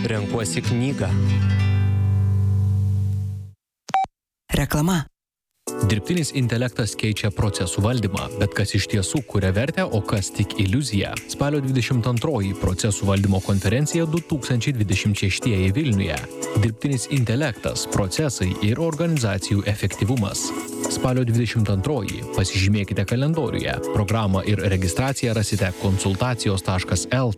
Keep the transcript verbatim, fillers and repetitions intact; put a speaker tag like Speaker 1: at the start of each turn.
Speaker 1: Renkuosi knygą.
Speaker 2: Reklama.
Speaker 3: Dirbtinis intelektas keičia procesų valdymą, bet kas iš tiesų kuria vertę, o kas tik iliuzija. Spalio dvidešimt antroji procesų valdymo konferencija du tūkstančiai dvidešimt šeštieji Vilniuje. Dirbtinis intelektas, procesai ir organizacijų efektyvumas. Spalio dvidešimt antroji pasižymėkite kalendoriuje. Programą ir registraciją rasite konsultacijos taškas el